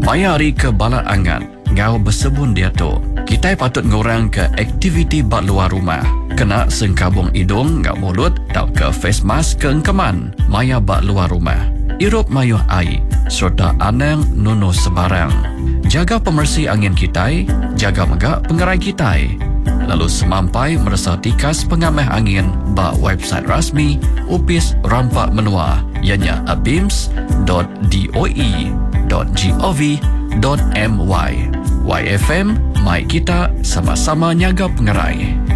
Maya hari ke balat angan, ngau bersebun dia tu. Kita patut ngurang ke aktiviti bat luar rumah. Kena sengkabung hidung ngau mulut, tau ke face mask ke engkeman. Maya bat luar rumah. Irup mayuh air, serta anang nunuh sebarang. Jaga pemersih angin kita, jaga megak pengerai kita. Lalu semampai merasa tikas pengamah angin ba website rasmi Upis Rampak Menua, ianya abims.doe.gov.my. YFM, mai kita sama-sama nyaga pengerai.